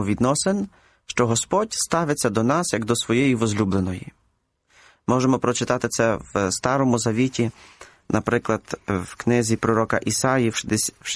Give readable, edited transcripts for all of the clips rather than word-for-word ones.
взаємовідносин, що Господь ставиться до нас як до своєї возлюбленої. Можемо прочитати це в Старому Завіті, наприклад, в книзі пророка Ісаї в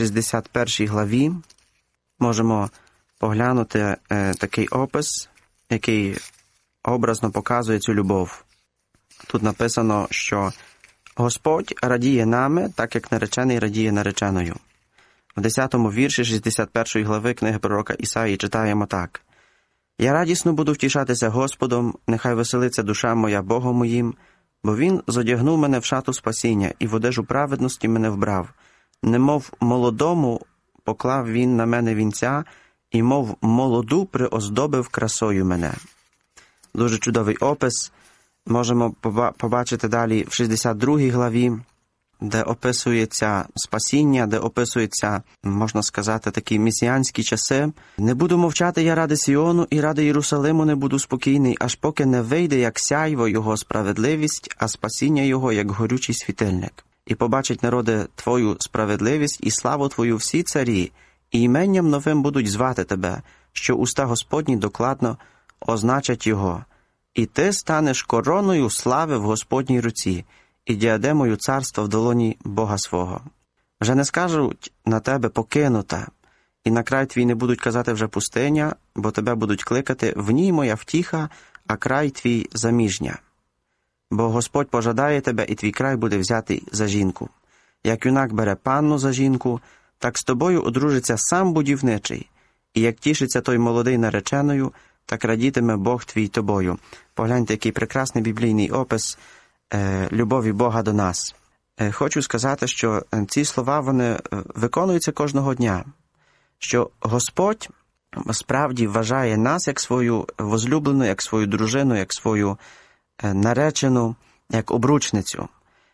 61 главі. Можемо поглянути такий опис, який образно показує цю любов. Тут написано, що Господь радіє нами, так як наречений радіє нареченою. В 10-му вірші 61 глави книги пророка Ісаї читаємо так. «Я радісно буду втішатися Господом, нехай веселиться душа моя Богом моїм, бо Він зодягнув мене в шату спасіння і в одежу праведності мене вбрав. Немов молодому поклав Він на мене вінця, і мов молоду приоздобив красою мене». Дуже чудовий опис. Можемо побачити далі в 62 главі, де описується спасіння, де описується, можна сказати, такі месіанські часи. «Не буду мовчати я ради Сіону, і ради Єрусалиму не буду спокійний, аж поки не вийде, як сяйво його справедливість, а спасіння його, як горючий світильник. І побачать народи твою справедливість і славу твою всі царі, і іменням новим будуть звати тебе, що уста Господні докладно означать його. І ти станеш короною слави в Господній руці, і діадемою царства в долоні Бога свого. Вже не скажуть на тебе покинута, і на край твій не будуть казати вже пустиня, бо тебе будуть кликати в ній моя втіха, а край твій заміжня. Бо Господь пожадає тебе, і твій край буде взятий за жінку. Як юнак бере панну за жінку, так з тобою одружиться сам будівничий, і як тішиться той молодий нареченою, так радітиме Бог твій тобою». Погляньте, який прекрасний біблійний опис любові Бога до нас. Хочу сказати, що ці слова, вони виконуються кожного дня. Що Господь справді вважає нас як свою возлюблену, як свою дружину, як свою наречену, як обручницю.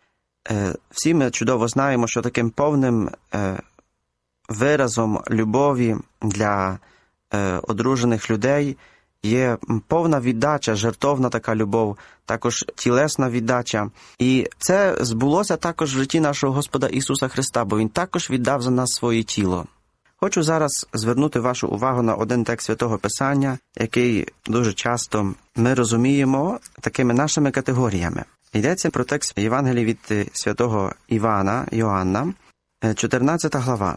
Всі ми чудово знаємо, що таким повним виразом любові для одружених людей є повна віддача, жертовна така любов, також тілесна віддача. І це збулося також в житті нашого Господа Ісуса Христа, бо Він також віддав за нас своє тіло. Хочу зараз звернути вашу увагу на один текст Святого Писання, який дуже часто ми розуміємо такими нашими категоріями. Йдеться про текст Євангелії від святого Йоанна, 14 глава.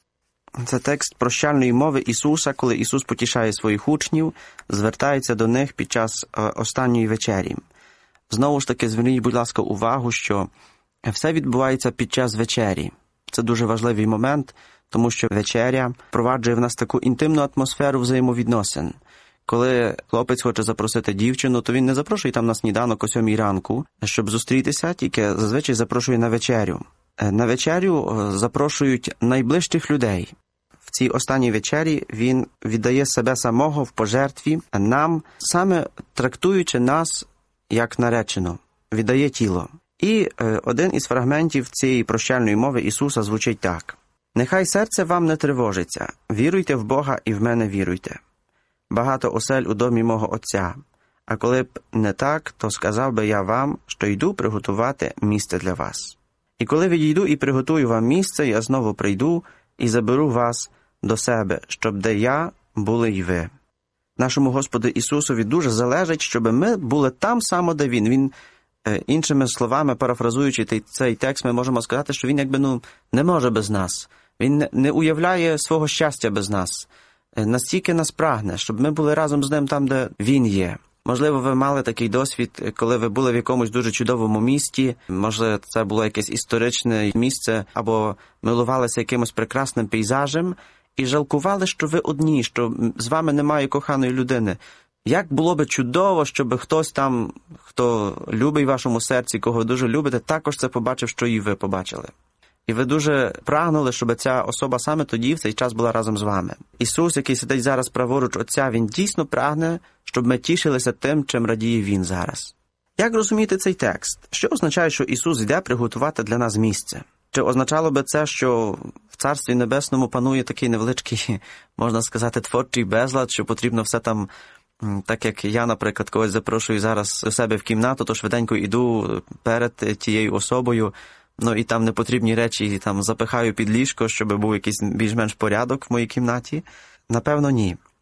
Це текст прощальної мови Ісуса, коли Ісус потішає своїх учнів, звертається до них під час останньої вечері. Знову ж таки, зверніть, будь ласка, увагу, що все відбувається під час вечері. Це дуже важливий момент, тому що вечеря впроваджує в нас таку інтимну атмосферу взаємовідносин. Коли хлопець хоче запросити дівчину, то він не запрошує там на сніданок о 7 ранку, щоб зустрітися, тільки зазвичай запрошує на вечерю. На вечерю запрошують найближчих людей. В цій останній вечері він віддає себе самого в пожертві нам, саме трактуючи нас як наречену, віддає тіло. І один із фрагментів цієї прощальної мови Ісуса звучить так. «Нехай серце вам не тривожиться, віруйте в Бога і в мене віруйте. Багато осель у домі мого Отця, а коли б не так, то сказав би я вам, що йду приготувати місце для вас. І коли відійду і приготую вам місце, я знову прийду і заберу вас до себе, щоб де я, були й ви». Нашому Господу Ісусові дуже залежить, щоб ми були там само, де Він. Він, іншими словами, парафразуючи цей текст, ми можемо сказати, що Він якби не може без нас. Він не уявляє свого щастя без нас. Настільки нас прагне, щоб ми були разом з Ним там, де Він є. Можливо, ви мали такий досвід, коли ви були в якомусь дуже чудовому місті, може, це було якесь історичне місце, або милувалися якимось прекрасним пейзажем, і жалкували, що ви одні, що з вами немає коханої людини. Як було би чудово, щоб хтось там, хто любить в вашому серці, кого ви дуже любите, також це побачив, що і ви побачили. І ви дуже прагнули, щоб ця особа саме тоді, в цей час, була разом з вами. Ісус, який сидить зараз праворуч Отця, Він дійсно прагне, щоб ми тішилися тим, чим радіє Він зараз. Як розуміти цей текст? Що означає, що Ісус йде приготувати для нас місце? Чи означало би це, що в Царстві Небесному панує такий невеличкий, можна сказати, творчий безлад, що потрібно все там, так як я, наприклад, когось запрошую зараз у себе в кімнату, то швиденько іду перед тією особою, і там непотрібні речі там запихаю під ліжко, щоб був якийсь більш-менш порядок в моїй кімнаті? Напевно, ні.